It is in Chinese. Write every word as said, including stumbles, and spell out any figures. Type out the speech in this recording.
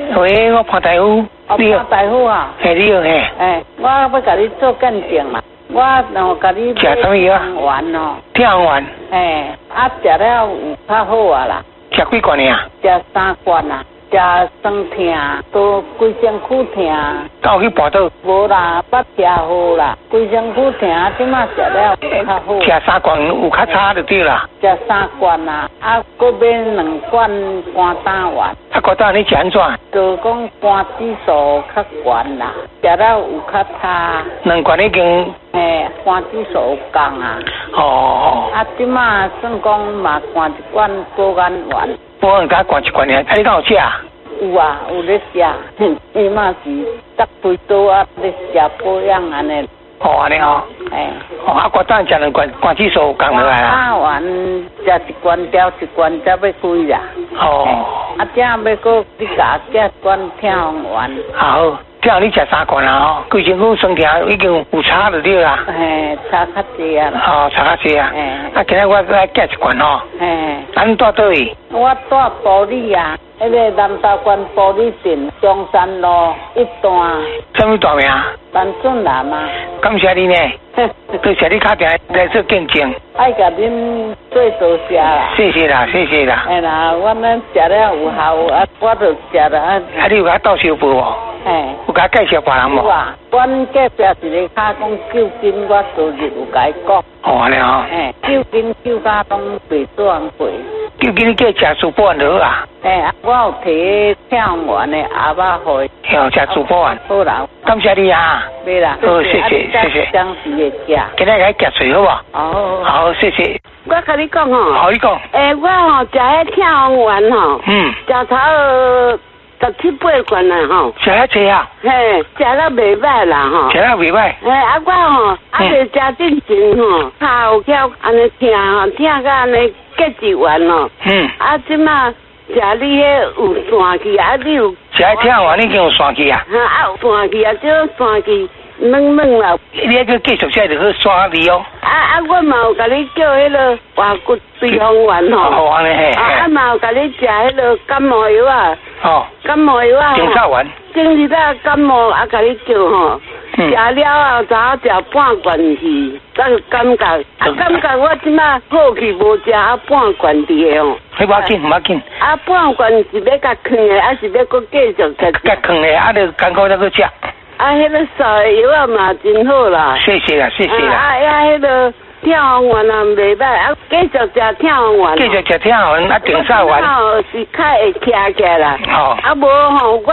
喂，我潘大夫。 哦，潘大夫啊。 嘿，你好嘿。 哎，我要甲你做鉴定嘛，我然后甲你食什么药啊？ 丸哦。 天丸。 哎，啊，食了有较好啊啦。 食几罐呀？ 食三罐啊。食酸痛，都规身躯痛。 敢有去跋倒？ 无啦，捌吃好啦，规身躯痛，即马食了有较好。 食三罐有较差就对啦。 食三罐啊，啊，搁买两罐肝胆丸。 啊，肝胆你食安怎？ 就讲肝指数较悬啦，食了有较差。 两罐已经。 嘿，肝指数有降啊。 哦。 啊，即马算讲嘛，灌一罐保肝丸。 保肝加灌一罐尔，啊，你敢有食啊？ 有啊，有咧食，伊嘛是搭配倒啊咧食保养安尼。 哦，安尼哦。 哎。 哦，啊，肝胆食两罐，肝指数降落来啦。 啊，丸食一罐调一罐才要开啦。 哦。 啊，正要搁你加加一罐天王丸。 好，这样你食三罐啦吼，规身躯酸痛已经有差就对啦。 嘿，差较济啊。 哦，差较济啊。 嘿。 啊，今日我来加一罐吼。 嘿。 咱住倒位？ 我住埔里啊。迄个南投县埔里镇中山路一段。 什么大名？ 陈俊南啊。 感谢你呢，多谢你打电话来做见证。 爱甲恁做多谢啦。谢谢啦，谢谢啦。 哎啦，我们食了有效啊，我就食了啊。 啊，你有甲倒手报无？ 哎。 有甲介绍别人无？ 有啊，阮隔壁一个卡讲救筋，我昨日有甲伊讲。 哦，安尼哦。 哎，救筋救甲拢袂转过。 救筋你叫食主保就好啊。 哎，我有摕跳丸的鸭肉互伊。 哦，食主保丸。 好啦， 感谢你啊。 没啦。 好，谢谢，谢谢。 当时会食。 今日甲夹水好无？ 哦。 好，谢谢。 我甲你讲吼。 好，你讲。 诶，我吼食迄跳丸吼。 嗯。 食差十七八罐啦吼。 食遐济啊？ 嘿，食了袂歹啦吼。 食了袂歹。 嘿，啊我吼，啊未食进前吼，骹有翘安尼疼吼，疼甲安尼结一丸哦。 嗯。 啊，即马食你迄有散去啊，你有。 食迄跳丸你已经有散去啊？ 哈啊有散去啊，即个散去软软啦。 你还去继续食就好散你哦。 啊啊，我嘛有甲你叫迄个活骨对方丸吼。 哦，安尼嘿。 啊啊嘛有甲你食迄个感冒药啊。 哦。 感冒药啊。 警察丸。 前日仔感冒啊，甲你叫吼。食了后，早食半罐去，才有感觉。啊，感觉我即马好去无食啊半罐伫个哦。 迄无要紧，无要紧。 啊，半罐是要甲放的，还是要搁继续食？ 甲放的，啊，就艰苦再去食。 啊，迄个烧的药啊嘛真好啦。 谢谢啦，谢谢啦。 啊啊，迄个跳丸啊袂歹，啊，继续食跳丸。 继续食跳丸，啊，顶晒丸。 是较会徛起来啦。 哦。 啊，无吼。